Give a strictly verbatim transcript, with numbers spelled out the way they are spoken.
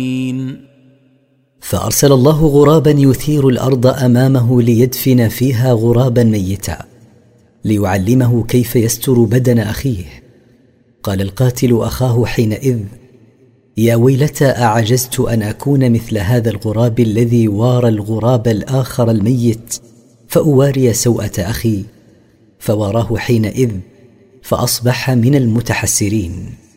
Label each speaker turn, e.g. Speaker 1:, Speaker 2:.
Speaker 1: فأرسل الله غرابا يثير الأرض أمامه ليدفن فيها غرابا ميتا ليعلمه كيف يستر بدن أخيه. قال القاتل أخاه حينئذ: يا ويلتى أعجزت أن أكون مثل هذا الغراب الذي وارى الغراب الآخر الميت فأواري سوءة أخي، فواراه حينئذ فأصبح من المتحسرين.